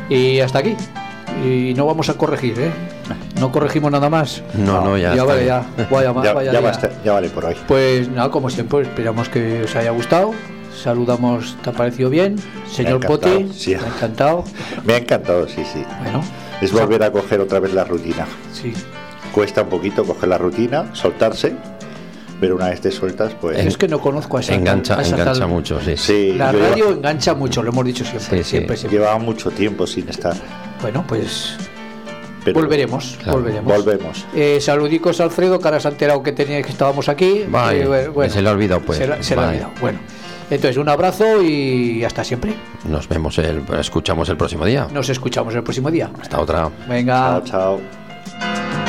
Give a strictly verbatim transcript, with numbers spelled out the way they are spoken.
Y hasta aquí. Y no vamos a corregir, ¿eh? No corregimos nada más. No, no, ya. Ya está vale, bien. ya. Vaya, Ya, vaya, ya, ya. basta, ya vale por hoy. Pues nada, como siempre, esperamos que os haya gustado. Saludamos, ¿te ha parecido bien? Señor Me ha encantado, Poti, sí. me ha encantado. Me ha encantado, sí, sí. Bueno, Es volver a coger otra vez la rutina. sí. Cuesta un poquito coger la rutina, soltarse, pero una vez te sueltas, pues... Es que no conozco a esa Engancha, a esa engancha tal- mucho, sí. Sí, La yo radio lleva- engancha mucho, lo hemos dicho siempre, Sí, sí. siempre, siempre. llevaba mucho tiempo sin estar. Bueno, pues pero volveremos, claro, volveremos. Volvemos. Eh, saludicos a Alfredo, que ahora se ha enterado que tenía que estábamos aquí. Vale, Eh, que se le ha olvidado, pues. Se, la- se le ha Vale. olvidado. Bueno, entonces un abrazo y hasta siempre. Nos vemos, el, escuchamos el próximo día. Nos escuchamos el próximo día. Hasta otra. Venga. Chao, chao.